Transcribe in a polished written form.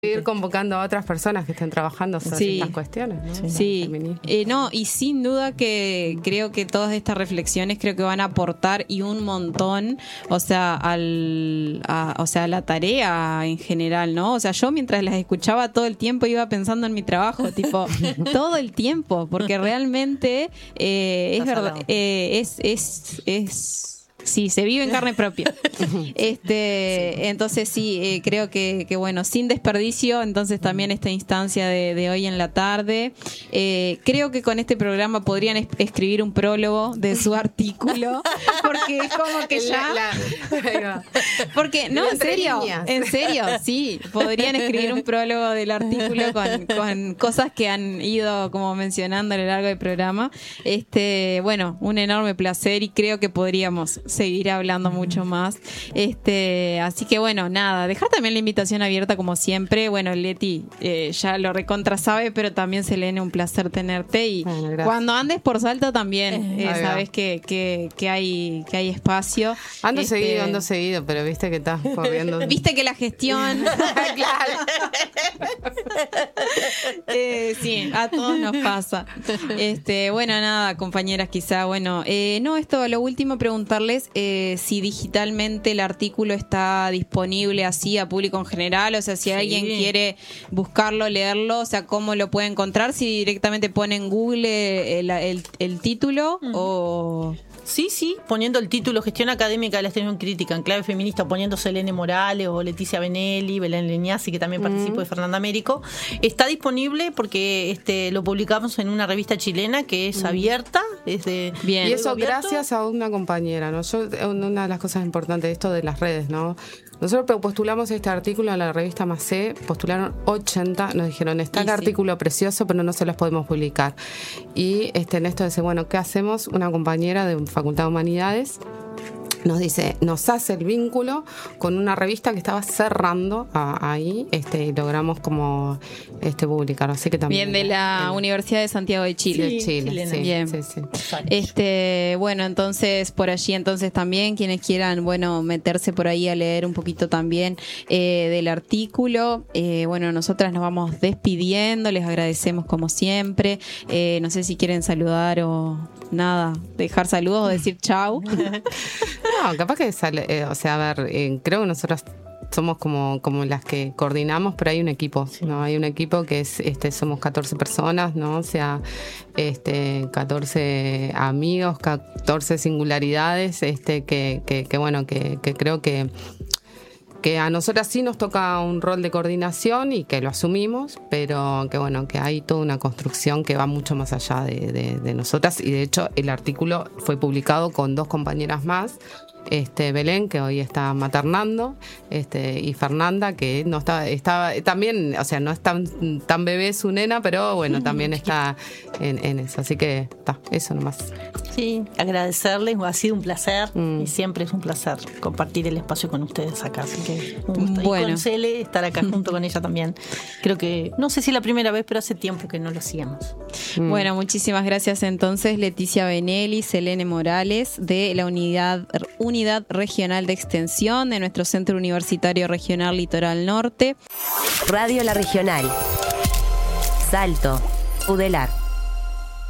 Ir convocando a otras personas que estén trabajando sobre estas cuestiones, ¿no? Sí, y sin duda que creo que todas estas reflexiones creo que van a aportar y un montón, o sea, a la tarea en general, ¿no? O sea, yo mientras las escuchaba todo el tiempo iba pensando en mi trabajo, tipo, todo el tiempo, porque realmente es verdad, sí, se vive en carne propia. Entonces sí, creo que bueno, sin desperdicio, entonces también esta instancia de hoy en la tarde. Creo que con este programa podrían escribir un prólogo de su artículo, porque es como que porque, no, en serio, sí, podrían escribir un prólogo del artículo con cosas que han ido como mencionando a lo largo del programa. Bueno, un enorme placer y creo que podríamos seguir hablando mucho más. Así que bueno, nada, dejar también la invitación abierta como siempre. Bueno, Leti ya lo recontra sabe, pero también Selene, un placer tenerte y cuando andes por Salta también sabes que hay espacio. Ando seguido, pero viste que estás corriendo. Viste que la gestión claro. Sí, a todos nos pasa. Bueno, nada, compañeras, quizá, bueno, lo último, preguntarles si digitalmente el artículo está disponible así a público en general, o sea, si alguien quiere buscarlo, leerlo, o sea, ¿cómo lo puede encontrar? Si directamente pone en Google el título o... Sí, poniendo el título Gestión Académica de la Extensión Crítica en clave feminista, poniendo Selene Morales o Leticia Benelli, Belén Leñasi, que también participó, de Fernanda Américo. Está disponible porque lo publicamos en una revista chilena que es abierta. Bien. Y eso gracias a una compañera, ¿no? Una de las cosas importantes de esto de las redes, ¿no? Nosotros postulamos este artículo a la revista Macé, postularon 80, nos dijeron, está el artículo precioso, pero no se los podemos publicar. Y en esto dice, bueno, ¿qué hacemos? Una compañera de Facultad de Humanidades nos dice, nos hace el vínculo con una revista que estaba cerrando ahí, y logramos como publicar, así que también bien, de la Universidad de Santiago de Chile. De Chile, sí, bien. Sí. Bueno, entonces por allí, entonces también quienes quieran, bueno, meterse por ahí a leer un poquito también del artículo. Bueno, nosotras nos vamos despidiendo, les agradecemos como siempre. No sé si quieren saludar o nada, dejar saludos o decir chau. No, capaz que creo que nosotros somos como las que coordinamos, pero hay un equipo, ¿no? Hay un equipo que es, somos 14 personas, ¿no? O sea, 14 amigos, 14 singularidades, que bueno, que creo que a nosotras sí nos toca un rol de coordinación y que lo asumimos, pero que bueno, que hay toda una construcción que va mucho más allá de nosotras, y de hecho el artículo fue publicado con 2 compañeras más, Belén, que hoy está maternando, y Fernanda, que no estaba también, o sea, no es tan bebé su nena, pero bueno, también está en eso, así que eso nomás. Sí, agradecerles, ha sido un placer y siempre es un placer compartir el espacio con ustedes acá, así que un gusto. Bueno. Y con Cele, estar acá junto con ella también. Creo que, no sé si la primera vez, pero hace tiempo que no lo hacíamos. Bueno, muchísimas gracias entonces, Leticia Benelli, Selene Morales, de la Unidad Regional de Extensión de nuestro Centro Universitario Regional Litoral Norte. Radio La Regional. Salto, Udelar.